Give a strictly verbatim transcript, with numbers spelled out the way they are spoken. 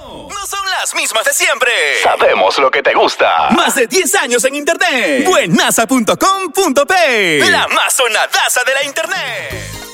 No son las mismas de siempre. Sabemos lo que te gusta. Más de diez años en internet. Buenasa punto com punto pe. La más sonadaza de la internet.